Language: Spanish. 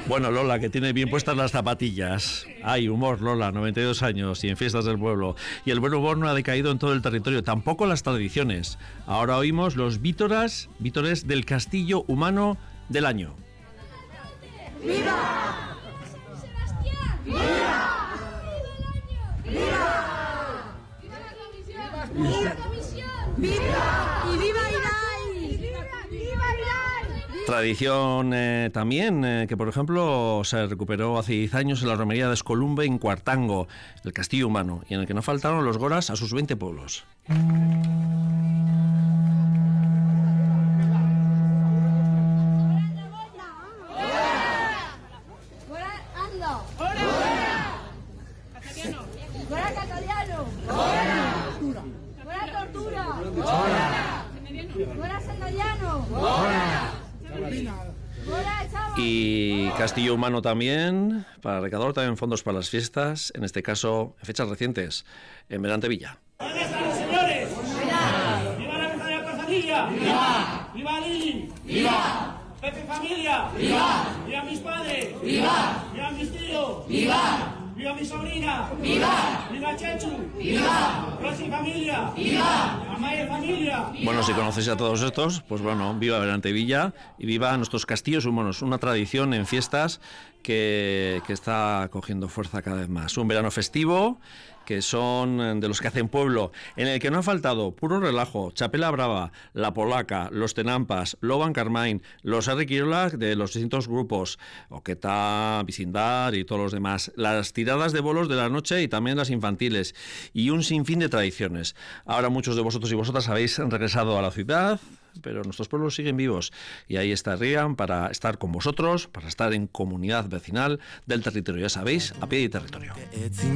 Bueno, Lola, que tiene bien puestas las zapatillas. Hay humor, Lola, 92 años y en fiestas del pueblo. Y el buen humor no ha decaído en todo el territorio, tampoco las tradiciones. Ahora oímos los vítores del Castillo Humano del año. ¡Viva! ¡Sebastián! ¡Viva! ¡Viva! ¡Viva la comisión! ¡Viva la comisión! ¡Viva! ¡Y viva Irai! ¡Viva Irai! Tradición también, que por ejemplo se recuperó hace 10 años en la romería de Escolumbe en Cuartango, el Castillo Humano, y en el que no faltaron los goras a sus 20 pueblos. ¡Fuera Cataliano! ¡Fuera Tortura! ¡Fuera Sendallano! Y Castillo Humano también, para recaudar también fondos para las fiestas, en este caso en fechas recientes, en Berantevilla. ¿Dónde están los señores? ¡Viva! ¡Viva la mesa de la familia! ¡Viva! ¡Viva Lili! ¡Viva! ¡Pepe Familia! ¡Viva! ¡Viva mis padres! ¡Viva! ¡Viva mis tíos! ¡Viva! ¡Viva mi sobrina! ¡Viva! ¡Viva Chechu! ¡Viva! ¡Rosy Familia! ¡Viva! ¡Amaya Familia! Bueno, si conocéis a todos estos, pues bueno, viva Berantevilla y viva nuestros castillos humanos, una tradición en fiestas que está cogiendo fuerza cada vez más. Un verano festivo, que son de los que hacen pueblo, en el que no ha faltado puro relajo, Chapela Brava, La Polaca, Los Tenampas, Loban Carmine, los Harry Quirola de los distintos grupos, Oqueta, Vicindar y todos los demás, las tiradas de bolos de la noche y también las infantiles, y un sinfín de tradiciones. Ahora muchos de vosotros y vosotras habéis regresado a la ciudad, pero nuestros pueblos siguen vivos y ahí estarían para estar con vosotros, para estar en comunidad vecinal del territorio, ya sabéis, a pie de territorio.